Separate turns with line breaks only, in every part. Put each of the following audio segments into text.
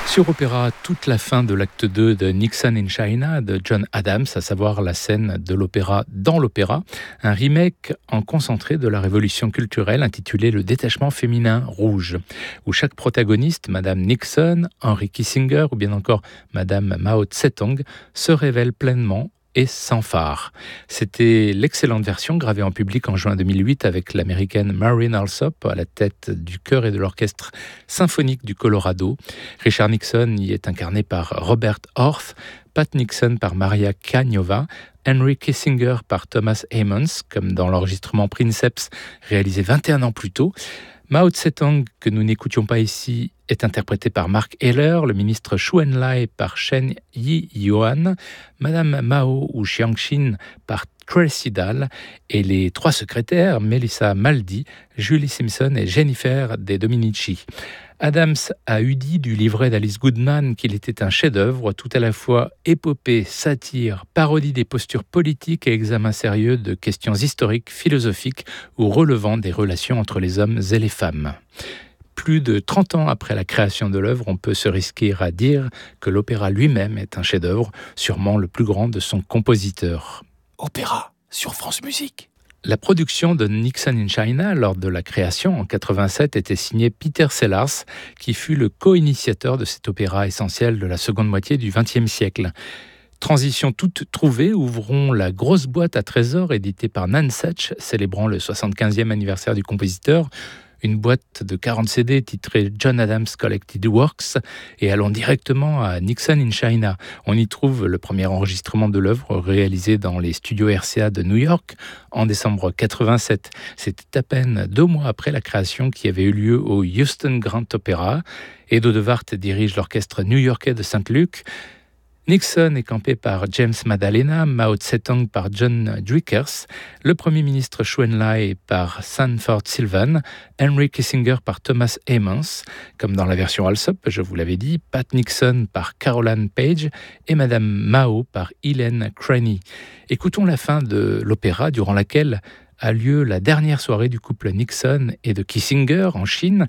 Sur Opéra, toute la fin de l'acte 2 de Nixon in China de John Adams, à savoir la scène de l'opéra dans l'opéra, un remake en concentré de la révolution culturelle intitulé Le détachement féminin rouge, où chaque protagoniste, Madame Nixon, Henry Kissinger ou bien encore Madame Mao Tse-tung, se révèle pleinement et sans phare. C'était l'excellente version gravée en public en juin 2008 avec l'américaine Maureen Alsop à la tête du chœur et de l'orchestre symphonique du Colorado. Richard Nixon y est incarné par Robert Orth, Pat Nixon par Maria Kaniova, Henry Kissinger par Thomas Ammons, comme dans l'enregistrement Princeps réalisé 21 ans plus tôt. Mao Tse-tung, que nous n'écoutions pas ici, est interprété par Mark Heller, le ministre Chou En-lai par Shen Yi-yuan, Madame Mao ou Xiangxin par Tracy Dahl et les trois secrétaires, Melissa Maldi, Julie Simpson et Jennifer De Dominici. Adams a eu dit du livret d'Alice Goodman qu'il était un chef-d'œuvre, tout à la fois épopée, satire, parodie des postures politiques et examen sérieux de questions historiques, philosophiques ou relevant des relations entre les hommes et les femmes. Plus de 30 ans après la création de l'œuvre, on peut se risquer à dire que l'opéra lui-même est un chef-d'œuvre, sûrement le plus grand de son compositeur.
Opéra sur France Musique.
La production de Nixon in China lors de la création en 87 était signée Peter Sellars, qui fut le co-initiateur de cet opéra essentiel de la seconde moitié du XXe siècle. Transition toute trouvée, ouvrons la grosse boîte à trésors éditée par Nonesuch, célébrant le 75e anniversaire du compositeur. Une boîte de 40 CD titrée John Adams Collected Works et allons directement à Nixon in China. On y trouve le premier enregistrement de l'œuvre réalisé dans les studios RCA de New York en décembre 87. C'était à peine 2 mois après la création qui avait eu lieu au Houston Grand Opera. Edo de Wart dirige l'orchestre new-yorkais de Saint-Luc. Nixon est campé par James Maddalena, Mao Tse-tung par John Driekers, le Premier ministre Chou En-lai par Sanford Sylvan, Henry Kissinger par Thomas Ammons, comme dans la version Alsop, je vous l'avais dit, Pat Nixon par Caroline Page et Madame Mao par Elaine Craney. Écoutons la fin de l'opéra durant laquelle a lieu la dernière soirée du couple Nixon et de Kissinger en Chine.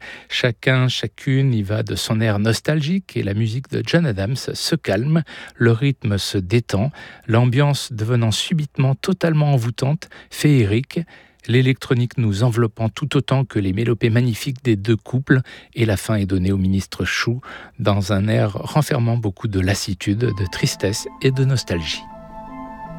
Chacune y va de son air nostalgique et la musique de John Adams se calme, le rythme se détend, l'ambiance devenant subitement totalement envoûtante, féerique, l'électronique nous enveloppant tout autant que les mélopées magnifiques des deux couples, et la fin est donnée au ministre Chou dans un air renfermant beaucoup de lassitude, de tristesse et de nostalgie.